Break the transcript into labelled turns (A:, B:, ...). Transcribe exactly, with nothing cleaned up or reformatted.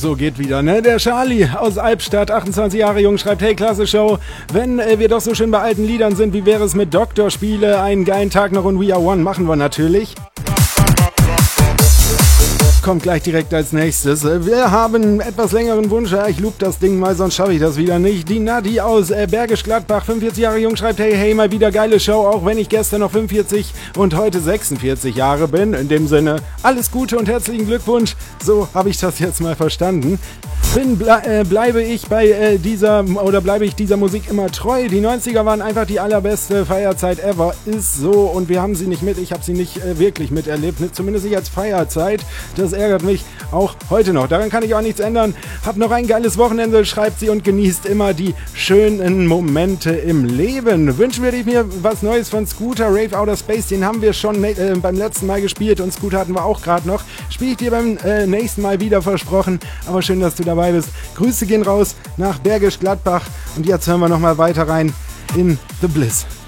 A: so geht wieder, ne? Der Charlie aus Albstadt, achtundzwanzig Jahre jung, schreibt, hey, klasse Show. Wenn äh, wir doch so schön bei alten Liedern sind, wie wäre es mit Doktorspiele? Einen geilen Tag noch und We Are One machen wir natürlich. Kommt gleich direkt als nächstes. Wir haben einen etwas längeren Wunsch. Ja, ich loop das Ding mal, sonst schaffe ich das wieder nicht. Die Nadi aus äh, Bergisch Gladbach, fünfundvierzig Jahre jung, schreibt, hey, hey, mal wieder geile Show, auch wenn ich gestern noch fünfundvierzig und heute sechsundvierzig Jahre bin. In dem Sinne, alles Gute und herzlichen Glückwunsch. So habe ich das jetzt mal verstanden. Bin, ble äh, bleibe ich bei äh, dieser, oder bleibe ich dieser Musik immer treu. Die neunziger waren einfach die allerbeste Feierzeit ever. Ist so, und wir haben sie nicht mit, ich habe sie nicht äh, wirklich miterlebt, ne? Zumindest nicht als Feierzeit. Das ärgert mich auch heute noch. Daran kann ich auch nichts ändern. Hab noch ein geiles Wochenende, schreibt sie, und genießt immer die schönen Momente im Leben. Wünschen wir mir was Neues von Scooter, Rave Outer Space, den haben wir schon äh, beim letzten Mal gespielt, und Scooter hatten wir auch gerade noch. Spiele ich dir beim äh, nächsten Mal wieder, versprochen. Aber schön, dass du dabei bist. Grüße gehen raus nach Bergisch Gladbach, und jetzt hören wir nochmal weiter rein in The Bliss.